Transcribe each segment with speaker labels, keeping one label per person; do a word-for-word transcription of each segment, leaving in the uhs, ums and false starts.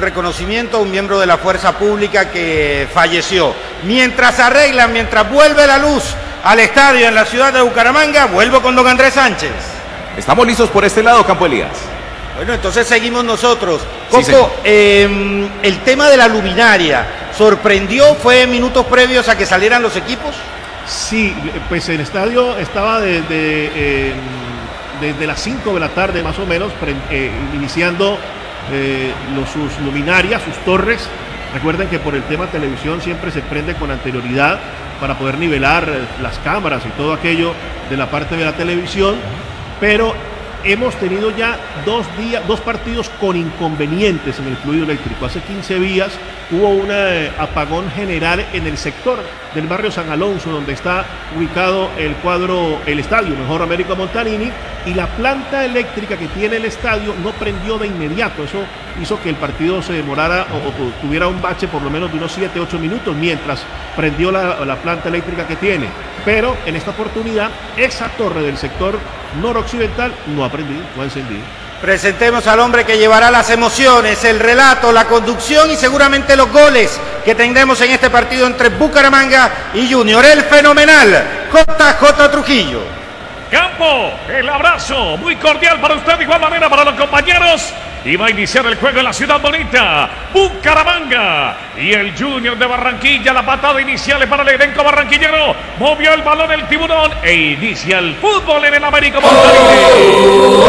Speaker 1: reconocimiento a un miembro de la fuerza pública que falleció. Mientras arreglan, mientras vuelve la luz al estadio en la ciudad de Bucaramanga, vuelvo con don Andrés Sánchez.
Speaker 2: Estamos listos por este lado, Campo Elías.
Speaker 1: Bueno, entonces seguimos nosotros. Coco,
Speaker 2: Sí,
Speaker 1: eh, el tema de la luminaria, ¿sorprendió? ¿Fue minutos previos a que salieran los equipos?
Speaker 3: Sí, pues el estadio estaba desde, eh, desde las cinco de la tarde más o menos, pre, eh, iniciando eh, los, sus luminarias, sus torres. Recuerden que por el tema televisión siempre se prende con anterioridad para poder nivelar las cámaras y todo aquello de la parte de la televisión, pero hemos tenido ya dos días, dos partidos con inconvenientes en el fluido eléctrico. Hace quince días hubo un eh, apagón general en el sector del barrio San Alonso, donde está ubicado el cuadro, el estadio, mejor Américo Montanini, y la planta eléctrica que tiene el estadio no prendió de inmediato. Eso hizo que el partido se demorara o, o tuviera un bache por lo menos de unos siete, ocho minutos mientras prendió la, la planta eléctrica que tiene. Pero en esta oportunidad, esa torre del sector noroccidental no ha prendido, no ha encendido.
Speaker 1: Presentemos al hombre que llevará las emociones, el relato, la conducción y seguramente los goles que tendremos en este partido entre Bucaramanga y Junior. El fenomenal J J Trujillo.
Speaker 4: Campo, el abrazo muy cordial para usted, de igual manera para los compañeros. Y va a iniciar el juego en la ciudad bonita, Bucaramanga. Y el Junior de Barranquilla, la patada inicial es para el elenco barranquillero. Movió el balón el tiburón e inicia el fútbol en el Américo Montanini.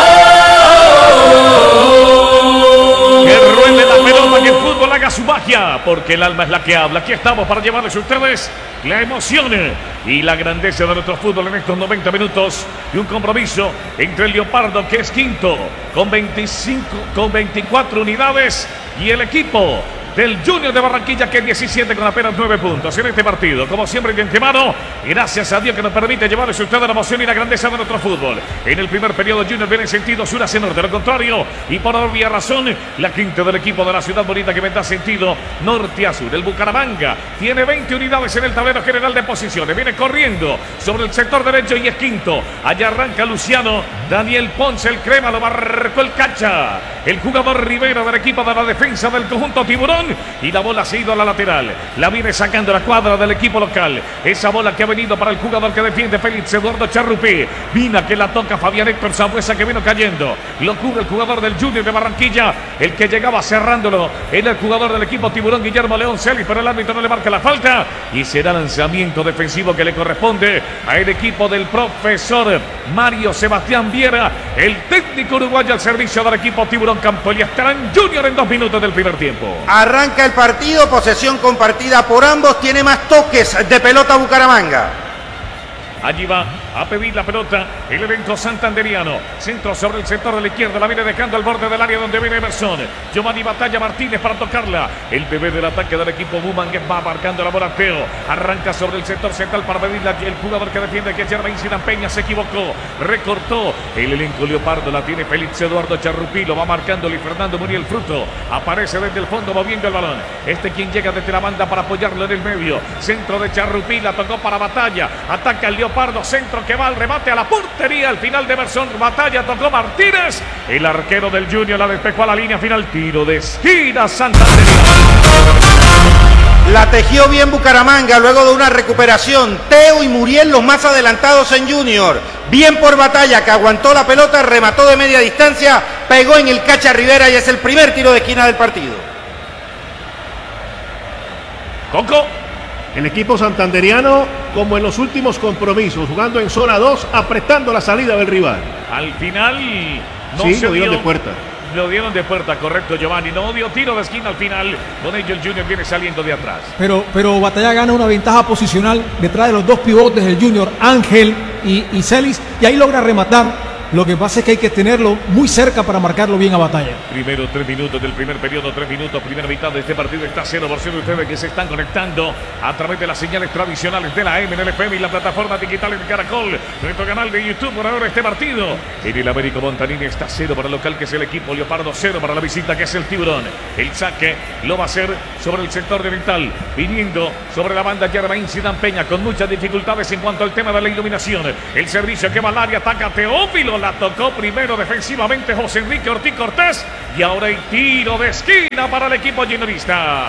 Speaker 4: Que ruede la pelota, que el fútbol haga su magia, porque el alma es la que habla. Aquí estamos para llevarles a ustedes la emoción y la grandeza de nuestro fútbol en estos noventa minutos. Y un compromiso entre el Leopardo, que es quinto, con veinticinco, con veinticuatro unidades, y el equipo del Junior de Barranquilla, que es diecisiete con apenas nueve puntos en este partido. Como siempre, de antemano, gracias a Dios que nos permite llevarles a ustedes la emoción y la grandeza de nuestro fútbol. En el primer periodo, Junior viene en sentido sur hacia norte, lo contrario, y por obvia razón, la quinta del equipo de la ciudad bonita que vendrá sentido norte a sur. El Bucaramanga tiene veinte unidades en el tablero general de posiciones, viene corriendo sobre el sector derecho y es quinto. Allá arranca Luciano, Daniel Ponce, el crema, lo marcó el Cacha, el jugador Rivera del equipo de la defensa del conjunto Tiburón. Y la bola se ha ido a la lateral, la viene sacando la cuadra del equipo local. Esa bola que ha venido para el jugador que defiende, Félix Eduardo Charrupí. Vina que la toca Fabián Héctor Sambuesa, que vino cayendo. Lo cubre el jugador del Junior de Barranquilla. El que llegaba cerrándolo era el jugador del equipo Tiburón, Guillermo León Celis, pero el árbitro no le marca la falta. Y será lanzamiento defensivo que le corresponde al equipo del profesor Mario Sebastián Viera, el técnico uruguayo al servicio del equipo Tiburón. Campo Elías, estarán Junior en dos minutos del primer tiempo.
Speaker 1: Arranca el partido, posesión compartida por ambos, tiene más toques de pelota Bucaramanga.
Speaker 4: Allí va a pedir la pelota el elenco santanderiano. Centro sobre el sector de la izquierda, la viene dejando al borde del área donde viene Emerson. Giovanni Batalla Martínez para tocarla. El bebé del ataque del equipo Bumangués va marcando la bola. Teo arranca sobre el sector central para pedirla. El jugador que defiende, que es Germain Zidane Peña, se equivocó, recortó. El elenco Leopardo la tiene Félix Eduardo Charrupí, lo va marcando Luis Fernando Muriel Fruto. Aparece desde el fondo moviendo el balón. Este quien llega desde la banda para apoyarlo en el medio. Centro de Charrupí, la tocó para Batalla. Ataca el Leopardo, centro que va al remate a la portería. Al final de Emerson, Batalla, tocó Martínez. El arquero del Junior la despejó a la línea final. Tiro de esquina Santander.
Speaker 1: La tejió bien Bucaramanga luego de una recuperación. Teo y Muriel los más adelantados en Junior. Bien por Batalla, que aguantó la pelota, remató de media distancia, pegó en el Cacha Rivera y es el primer tiro de esquina del partido.
Speaker 4: Coco.
Speaker 3: El equipo santanderiano, como en los últimos compromisos, jugando en zona dos, apretando la salida del rival.
Speaker 4: Al final no
Speaker 3: sí,
Speaker 4: se
Speaker 3: lo dieron
Speaker 4: dio,
Speaker 3: de puerta.
Speaker 4: Lo dieron de puerta, correcto, Giovanni. No dio tiro de esquina al final. Con ello el Junior viene saliendo de atrás.
Speaker 5: Pero, pero Batalla gana una ventaja posicional detrás de los dos pivotes del Junior, Ángel y, y Celis, y ahí logra rematar. Lo que pasa es que hay que tenerlo muy cerca para marcarlo bien a Batalla.
Speaker 4: Primero tres minutos del primer periodo, tres minutos, primera mitad de este partido. Está cero por cero. Ustedes que se están conectando a través de las señales tradicionales de la M N L F M y la plataforma digital de Caracol, nuestro canal de YouTube. Por ahora este partido en el Américo Montanini está cero para el local, que es el equipo Leopardo, cero para la visita, que es el Tiburón. El saque lo va a hacer sobre el sector de oriental, viniendo sobre la banda Germain Zidane Peña, con muchas dificultades en cuanto al tema de la iluminación. El servicio que va al área, ataca Teófilo. la tocó primero defensivamente José Enrique Ortiz Cortés. Y ahora hay tiro de esquina para el equipo juniorista.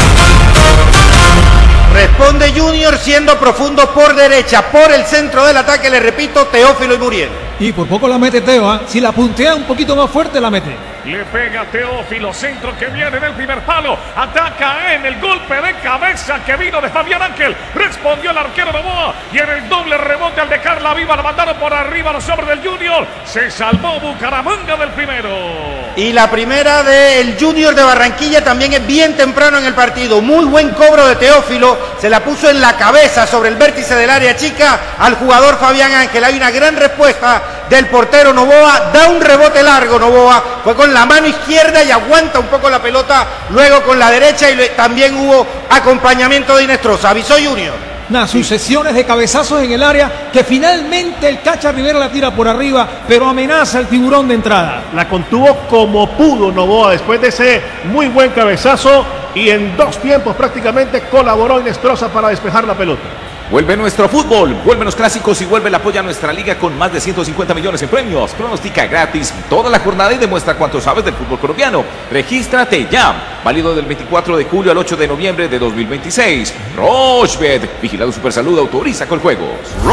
Speaker 1: Responde Junior siendo profundo por derecha, por el centro del ataque, le repito, Teófilo y Muriel.
Speaker 5: Y por poco la mete Teo, ¿eh? Si la puntea un poquito más fuerte, la mete.
Speaker 4: Le pega Teófilo, centro que viene del primer palo, ataca en el golpe de cabeza que vino de Fabián Ángel, respondió el arquero Novoa y en el doble rebote al dejar la viva la mandaron por arriba los hombres del Junior, se salvó Bucaramanga del primero.
Speaker 1: Y la primera del Junior de Barranquilla también es bien temprano en el partido, muy buen cobro de Teófilo, se la puso en la cabeza sobre el vértice del área chica al jugador Fabián Ángel, hay una gran respuesta del portero Novoa, da un rebote largo Novoa, fue con la mano izquierda y aguanta un poco la pelota, luego con la derecha y también hubo acompañamiento de Inestrosa, avisó Junior.
Speaker 5: Unas sucesiones de cabezazos en el área que finalmente el Cacha Rivera la tira por arriba, pero amenaza el tiburón de entrada.
Speaker 3: La contuvo como pudo Novoa después de ese muy buen cabezazo y en dos tiempos prácticamente colaboró Inestrosa para despejar la pelota.
Speaker 2: Vuelve nuestro fútbol, vuelven los clásicos y vuelve el apoyo a nuestra liga con más de ciento cincuenta millones en premios. Pronostica gratis toda la jornada y demuestra cuánto sabes del fútbol colombiano. Regístrate ya. Válido del veinticuatro de julio al ocho de noviembre de dos mil veintiséis. Rochebet, vigilado Supersalud, autoriza con juegos.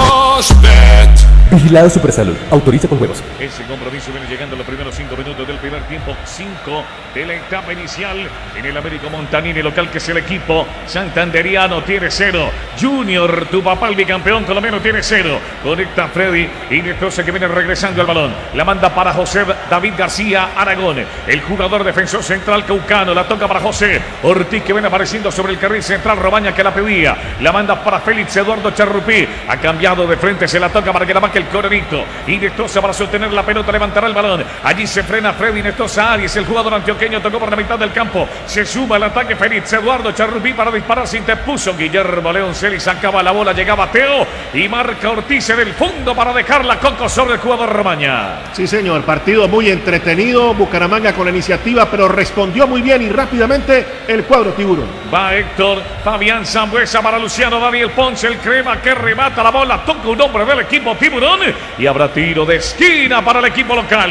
Speaker 6: Rochebet. Vigilado Supersalud, autoriza con juegos.
Speaker 4: Ese compromiso viene llegando los primeros cinco minutos del primer tiempo, cinco de la etapa inicial en el Américo Montanini, local que es el equipo santanderiano, tiene cero. Junior, tu papá el bicampeón colombiano, tiene cero. Conecta Freddy y Inestrosa que viene regresando el balón. La manda para José David García Aragón, el jugador defensor central caucano. La toca para José Ortiz que viene apareciendo sobre el carril central. Robaña que la pedía. La manda para Félix Eduardo Charrupí. Ha cambiado de frente, se la toca para que la marque el Coronito. Inestrosa para sostener la pelota, levantará el balón. Allí se frena Freddy Inestrosa Arias, el jugador antioqueño, tocó por la mitad del campo. Se suma el ataque Félix Eduardo Charrupí para disparar, se interpuso Guillermo León Celis, sacaba la bola, llegaba Teo y marca Ortiz en el fondo para dejar la coco sobre el jugador Romaña.
Speaker 3: Sí señor, partido muy entretenido, Bucaramanga con la iniciativa, pero respondió muy bien y rápidamente el cuadro tiburón.
Speaker 4: Va Héctor, Fabián Zambuesa para Luciano Daniel Ponce, el crema que remata la bola, toca un hombre del equipo tiburón y habrá tiro de esquina para el equipo local.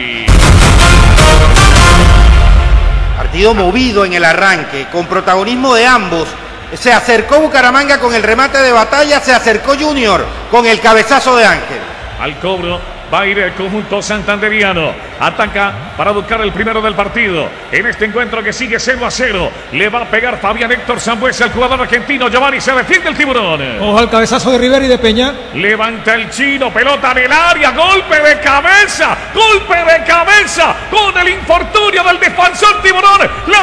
Speaker 1: Partido movido en el arranque, con protagonismo de ambos. Se acercó Bucaramanga con el remate de Batalla, se acercó Junior con el cabezazo de Ángel.
Speaker 4: Al cobro va a ir el conjunto santanderiano. Ataca para buscar el primero del partido. En este encuentro que sigue cero a cero. Le va a pegar Fabián Héctor Zambuesa, el jugador argentino. Giovanni, se defiende el tiburón.
Speaker 5: Ojo al cabezazo de Rivera y de Peña.
Speaker 4: Levanta el chino, pelota en el área. Golpe de cabeza. Golpe de cabeza. Con el infortunio del defensor tiburón. La